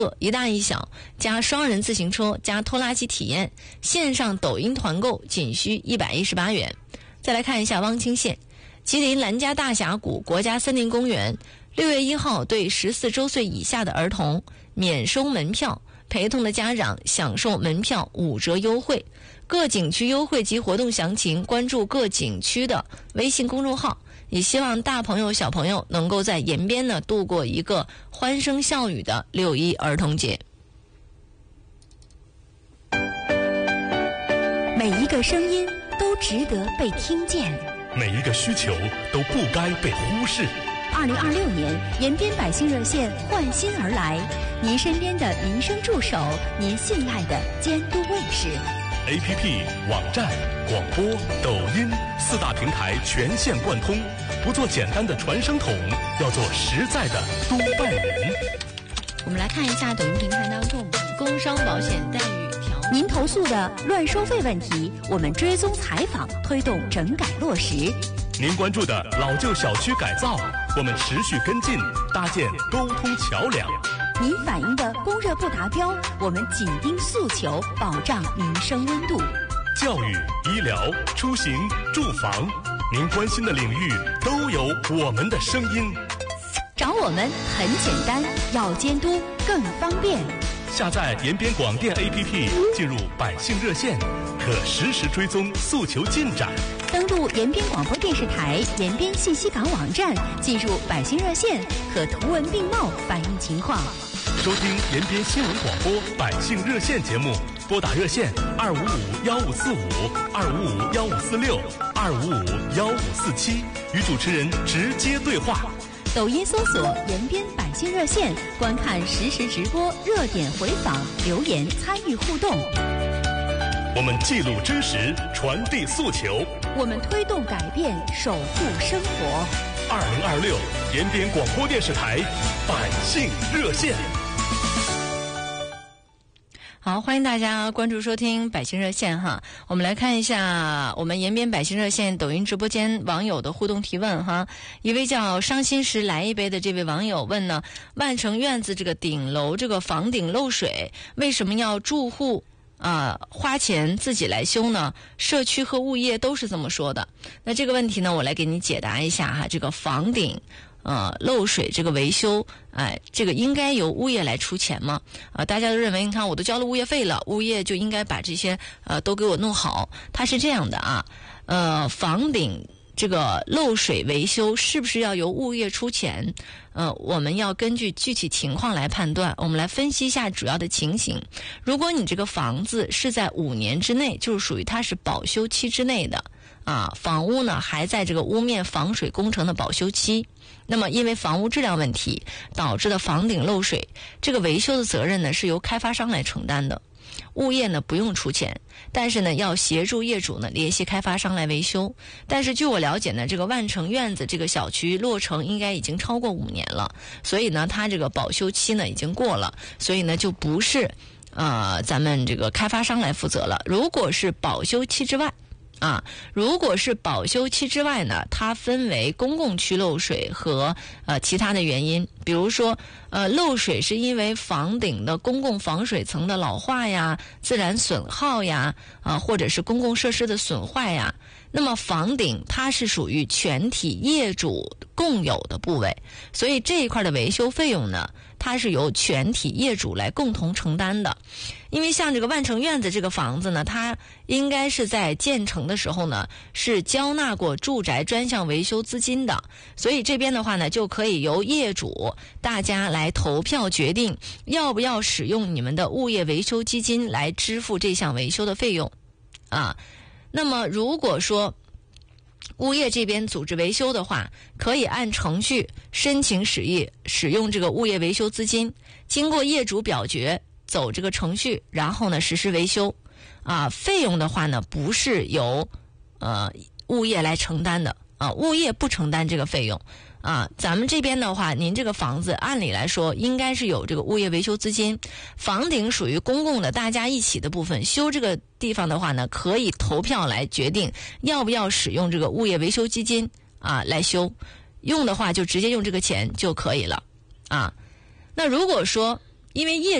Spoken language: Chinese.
一大一小加双人自行车加拖拉机体验，线上抖音团购仅需118元。再来看一下汪清县，吉林兰家大峡谷国家森林公园6月1号对14周岁以下的儿童免收门票，陪同的家长享受门票5折优惠。各景区优惠及活动详情关注各景区的微信公众号，也希望大朋友小朋友能够在延边呢度过一个欢声笑语的6·1儿童节。 每一个声音都值得被听见， 每一个需求都不该被忽视。 2026年，延边百姓热线换新而来，您身边的民生助手，您信赖的监督卫士。 APP、网站、广播、抖音4大平台全线贯通，不做简单的传声筒，要做实在的督办人。 我们来看一下抖音平台当中，工伤保险待遇调整。 您投诉的乱收费问题，我们追踪采访，推动整改落实。 您关注的老旧小区改造，我们持续跟进，搭建沟通桥梁。 您反映的供热不达标，我们紧盯诉求，保障民生温度。 教育、医疗、出行、住房，您关心的领域都有我们的声音。 找我们很简单，要监督更方便。 下载延边广电 APP， 进入百姓热线，可实时追踪诉求进展。 登录延边广播电视台延边信息港网站，进入百姓热线，可图文并茂反映情况。 收听延边新闻广播百姓热线节目，拨打热线255-1545、255-1546、255-1547，与主持人直接对话。 抖音搜索延边百姓热线，观看实时直播、热点回访、留言参与互动。 我们记录真实，传递诉求， 我们推动改变，守护生活。 2026延边广播电视台百姓热线。 好，欢迎大家关注收听百姓热线哈。我们来看一下我们延边百姓热线抖音直播间网友的互动提问哈。一位叫伤心时来一杯的这位网友问呢，万城院子这个顶楼这个房顶漏水，为什么要住户花钱自己来修呢？社区和物业都是这么说的。那这个问题呢，我来给你解答一下哈。这个房顶漏水这个维修，这个应该由物业来出钱吗？大家都认为，你看我都交了物业费了，物业就应该把这些都给我弄好。它是这样的啊，房顶这个漏水维修是不是要由物业出钱？我们要根据具体情况来判断。我们来分析一下主要的情形。如果你这个房子是在5年之内，就是属于它是保修期之内的房屋呢还在这个屋面防水工程的保修期，那么因为房屋质量问题导致的房顶漏水，这个维修的责任呢是由开发商来承担的。物业呢不用出钱，但是呢要协助业主呢联系开发商来维修。但是据我了解呢，这个万城院子这个小区落成应该已经超过5年了，所以呢它这个保修期呢已经过了，所以呢就不是咱们这个开发商来负责了。如果是保修期之外如果是保修期之外呢，它分为公共区漏水和其他的原因。比如说漏水是因为房顶的公共防水层的老化呀、自然损耗呀或者是公共设施的损坏呀。那么房顶它是属于全体业主共有的部位，所以这一块的维修费用呢，它是由全体业主来共同承担的。因为像这个万城院子这个房子呢，它应该是在建成的时候呢是交纳过住宅专项维修资金的，所以这边的话呢就可以由业主大家来投票决定要不要使用你们的物业维修基金来支付这项维修的费用那么如果说物业这边组织维修的话，可以按程序申请使用这个物业维修资金，经过业主表决走这个程序，然后呢实施维修费用的话呢不是由物业来承担的物业不承担这个费用咱们这边的话，您这个房子按理来说应该是有这个物业维修资金，房顶属于公共的大家一起的部分，修这个地方的话呢可以投票来决定要不要使用这个物业维修基金来修，用的话就直接用这个钱就可以了那如果说因为业